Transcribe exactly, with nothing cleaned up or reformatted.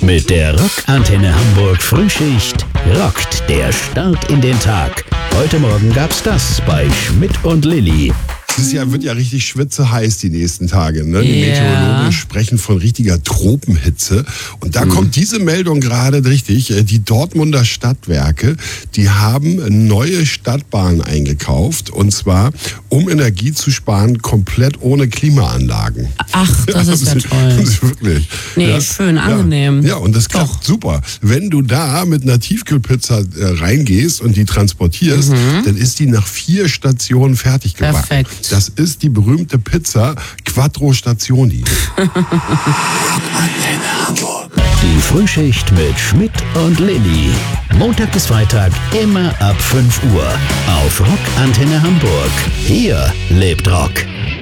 Mit der Rockantenne Hamburg Frühschicht rockt der Start in den Tag. Heute Morgen gab's das bei Schmidt und Lilli. Es ja, wird ja richtig schwitzeheiß die nächsten Tage. Ne? Die Ja. Meteorologen sprechen von richtiger Tropenhitze. Und da mhm. kommt diese Meldung gerade richtig. Die Dortmunder Stadtwerke, die haben neue Stadtbahnen eingekauft. Und zwar, um Energie zu sparen, komplett ohne Klimaanlagen. Ach, das ist ja toll. Das ist wirklich. Nee, ja, schön, angenehm. Ja, ja, und das klappt Doch. super. Wenn du da mit einer Tiefkühlpizza äh, reingehst und die transportierst, mhm. dann ist die nach vier Stationen fertig gebacken. Perfekt. Das ist die berühmte Pizza Quattro Stationi. Die Frühschicht mit Schmidt und Lilli. Montag bis Freitag immer ab fünf Uhr auf Rockantenne Hamburg. Hier lebt Rock.